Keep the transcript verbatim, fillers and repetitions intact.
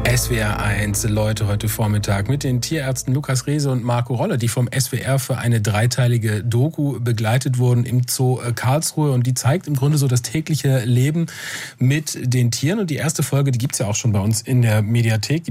S W R eins, Leute, heute Vormittag mit den Tierärzten Lukas Rehse und Marco Rolle, die vom S W R für eine dreiteilige Doku begleitet wurden im Zoo Karlsruhe. Und die zeigt im Grunde so das tägliche Leben mit den Tieren. Und die erste Folge, die gibt's ja auch schon bei uns in der Mediathek.